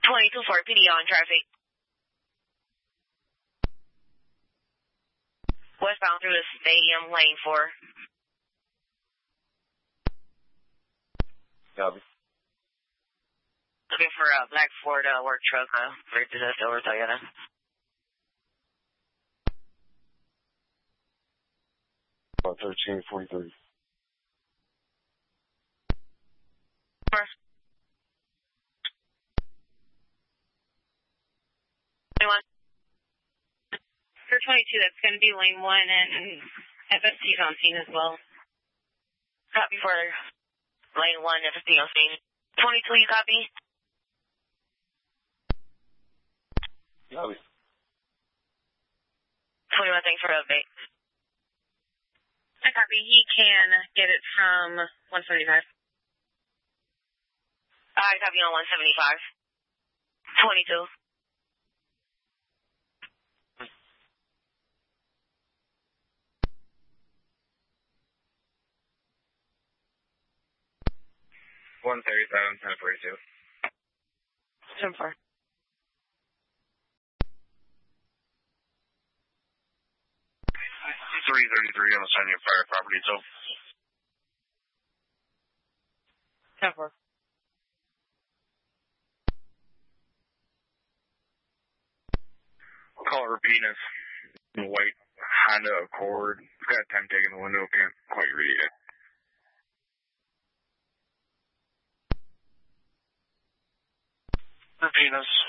22 for PD on traffic. Westbound through the stadium, lane 4. Copy. Looking for a black Ford work truck, right to the silver Toyota. About 1343. First. 21. For 22, that's going to be lane 1 and FSC's on scene as well. Copy for lane 1, FSC on scene. 22, you copy? Copy. 21, thanks for the update. I copy. He can get it from 175. I copy on 175. 22. One 37, 1042. 10-4. 333 on the Sunny Fire property, so. 10-4. Call it Rapinus. White Honda Accord. It's got a 10 tag in the window. Can't quite read it. Rapinus.